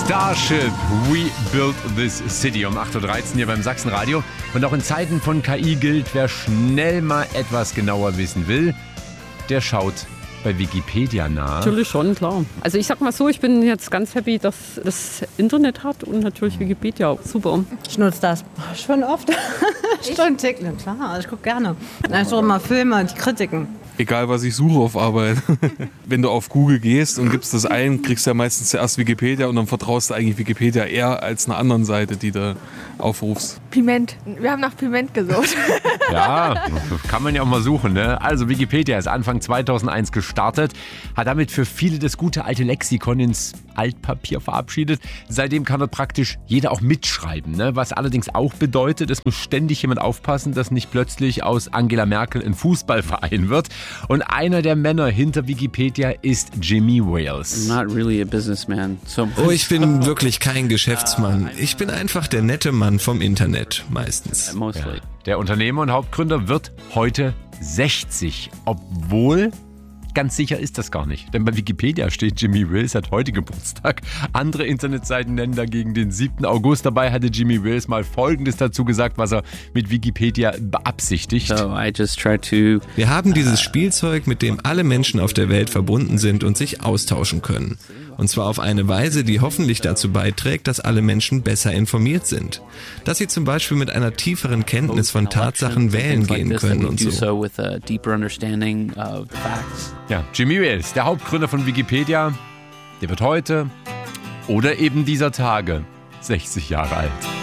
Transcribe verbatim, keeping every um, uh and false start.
Starship, We Built This City um acht Uhr dreizehn hier beim Sachsenradio. Und auch in Zeiten von K I gilt, wer schnell mal etwas genauer wissen will, der schaut bei Wikipedia nach. Natürlich schon, klar. Also ich sag mal so, ich bin jetzt ganz happy, dass das Internet hat und natürlich Wikipedia. Super. Ich nutze das schon oft. Schon ticken, klar, ich gucke gerne. Also immer Filme, die Kritiken. Egal, was ich suche auf Arbeit. Wenn du auf Google gehst und gibst das ein, kriegst du ja meistens zuerst Wikipedia und dann vertraust du eigentlich Wikipedia eher als einer anderen Seite, die du aufrufst. Piment. Wir haben nach Piment gesucht. Ja, kann man ja auch mal suchen, ne? Also Wikipedia ist Anfang zweitausendeins gestartet, hat damit für viele das gute alte Lexikon ins Altpapier verabschiedet. Seitdem kann dort praktisch jeder auch mitschreiben, ne? Was allerdings auch bedeutet, es muss ständig jemand aufpassen, dass nicht plötzlich aus Angela Merkel ein Fußballverein wird. Und einer der Männer hinter Wikipedia ist Jimmy Wales. I'm not really a businessman, so Oh, ich bin wirklich kein Geschäftsmann. Ich bin einfach der nette Mann vom Internet, meistens. mostly. Der Unternehmer und Hauptgründer wird heute sechzig, obwohl ganz sicher ist das gar nicht. Denn bei Wikipedia steht, Jimmy Wales hat heute Geburtstag. Andere Internetseiten nennen dagegen den siebten August. Dabei hatte Jimmy Wales mal Folgendes dazu gesagt, was er mit Wikipedia beabsichtigt. So I just try to Wir haben dieses Spielzeug, mit dem alle Menschen auf der Welt verbunden sind und sich austauschen können. Und zwar auf eine Weise, die hoffentlich dazu beiträgt, dass alle Menschen besser informiert sind. Dass sie zum Beispiel mit einer tieferen Kenntnis von Tatsachen wählen gehen können und so. with a deeper understanding of facts. Ja, Jimmy Wales, der Hauptgründer von Wikipedia, der wird heute oder eben dieser Tage sechzig Jahre alt.